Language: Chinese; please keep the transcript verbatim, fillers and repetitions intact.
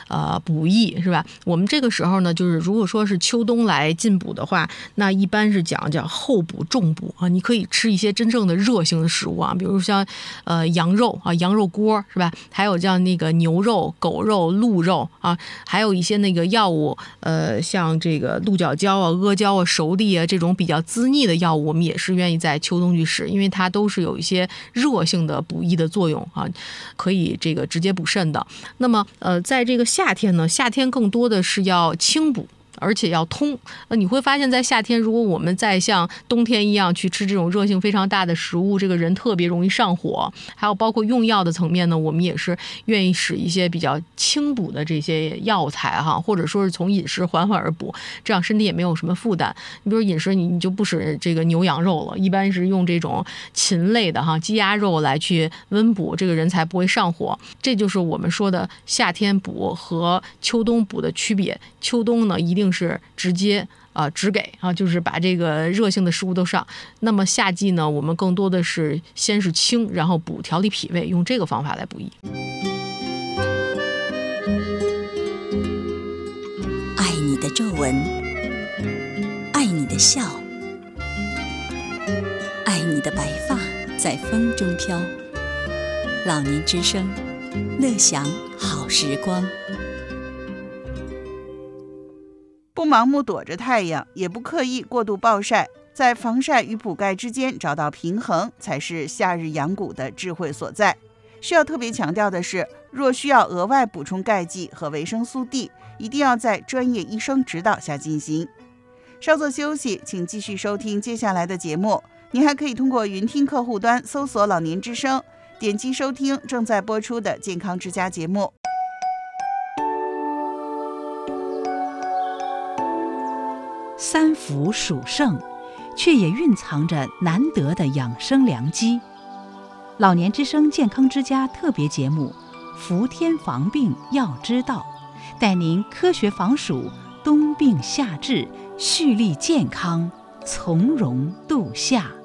呃补益，是吧？我们这个时候呢，就是如果说是秋冬来进补的话，那一般是讲叫厚补重补啊。你可以吃一些真正的热性的食物啊，比如像呃羊肉啊，羊肉锅是吧？还有像那个牛肉、狗肉、鹿肉啊，还有一些那个药物，呃，像这个鹿角胶啊、阿胶啊、熟地啊这种比较滋腻的药物，我们也是愿意在秋冬去使，因为它都是有一些热性的补益的作用啊，可以这个直接补肾的。那么呃，在这个夏天呢，夏天更多的是要清补，而且要通。呃，你会发现在夏天，如果我们再像冬天一样去吃这种热性非常大的食物，这个人特别容易上火。还有包括用药的层面呢，我们也是愿意使一些比较清补的这些药材哈，或者说是从饮食缓缓而补，这样身体也没有什么负担。你比如饮食你你就不使这个牛羊肉了，一般是用这种禽类的哈鸡鸭肉来去温补，这个人才不会上火。这就是我们说的夏天补和秋冬补的区别。秋冬呢，一定是直接啊、呃、只给啊，就是把这个热性的食物都上。那么夏季呢，我们更多的是先是清，然后补调理脾胃，用这个方法来补益。 爱你的皱纹，爱你的笑，爱你的白发在风中飘。老年之声，乐享好时光。 不盲目躲着太阳，也不刻意过度暴晒，在防晒与补钙之间找到平衡，才是夏日养骨的智慧所在。需要特别强调的是，若需要额外补充钙剂和维生素 D， 一定要在专业医生指导下进行。稍作休息，请继续收听接下来的节目。您还可以通过云听客户端搜索老年之声，点击收听正在播出的健康之家节目。 三伏属盛，却也蕴藏着难得的养生良机。老年之声健康之家特别节目《伏天防病要知道》，带您科学防暑，冬病夏治，蓄力健康，从容度夏。